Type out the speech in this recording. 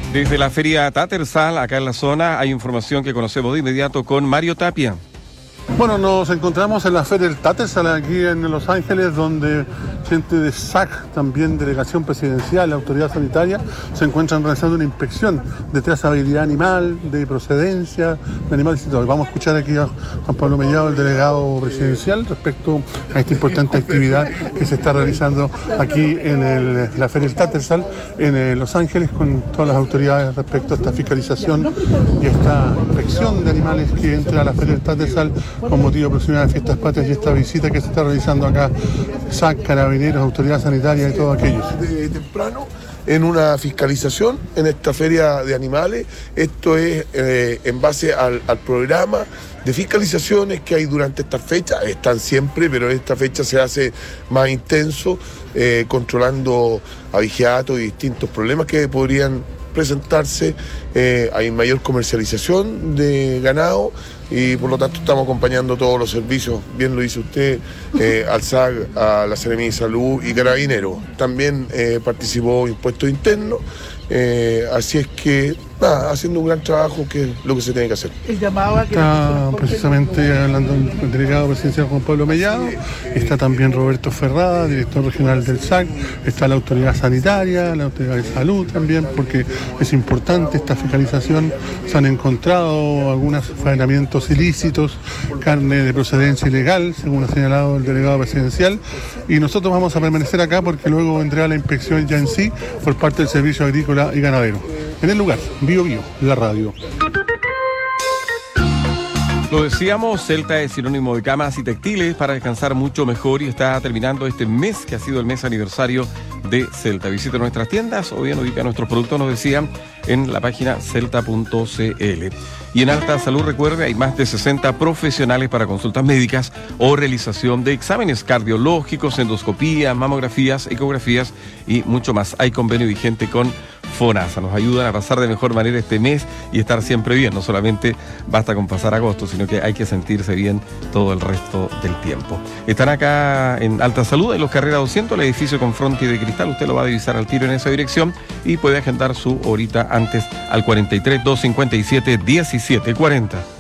Desde la Feria Tattersall, acá en la zona, hay información que conocemos de inmediato con Mario Tapia. Bueno, nos encontramos en la Feria del Tattersall aquí en Los Ángeles, donde gente de SAC, también delegación presidencial, autoridad sanitaria, se encuentran realizando una inspección de trazabilidad animal, de procedencia de animales y todo. Vamos a escuchar aquí a Juan Pablo Mellado, el delegado presidencial, respecto a esta importante actividad que se está realizando aquí en la Feria del Tattersall en Los Ángeles, con todas las autoridades respecto a esta fiscalización y esta inspección de animales que entra a la Feria del Tattersall con motivo próximo de Fiestas Patrias y esta visita que se está realizando acá, SAC, Carabineros, Autoridad Sanitaria y todos aquellos. De temprano, en una fiscalización en esta feria de animales. Esto es en base al programa de fiscalizaciones que hay durante estas fechas. Están siempre, pero en esta fecha se hace más intenso, controlando abigeatos y distintos problemas que podrían presentarse. Hay mayor comercialización de ganado y por lo tanto estamos acompañando todos los servicios, bien lo dice usted, al SAC, a la Seremía de Salud y Carabineros. También participó Impuestos Internos, así es que haciendo un gran trabajo, que es lo que se tiene que hacer. Está precisamente hablando el delegado presidencial Juan Pablo Mellado, está también Roberto Ferrada, director regional del SAC, está la autoridad sanitaria, la autoridad de salud también, porque es importante esta fiscalización. Se han encontrado algunos faenamientos ilícitos, carne de procedencia ilegal, según ha señalado el delegado presidencial, y nosotros vamos a permanecer acá porque luego vendrá la inspección ya en sí por parte del Servicio Agrícola y Ganadero. En el lugar, Bio Bio, la radio. Lo decíamos, Celta es sinónimo de camas y textiles para descansar mucho mejor, y está terminando este mes que ha sido el mes aniversario de Celta. Visita nuestras tiendas o bien ubica nuestros productos, nos decían, en la página celta.cl. Y en Alta Salud, recuerde, hay más de 60 profesionales para consultas médicas o realización de exámenes cardiológicos, endoscopías, mamografías, ecografías y mucho más. Hay convenio vigente con FONASA. Nos ayudan a pasar de mejor manera este mes y estar siempre bien. No solamente basta con pasar agosto, sino que hay que sentirse bien todo el resto del tiempo. Están acá en Alta Salud, en los Carrera 200, el edificio con fronti de cristal. Usted lo va a divisar al tiro en esa dirección y puede agendar su horita antes al 43 257 1740.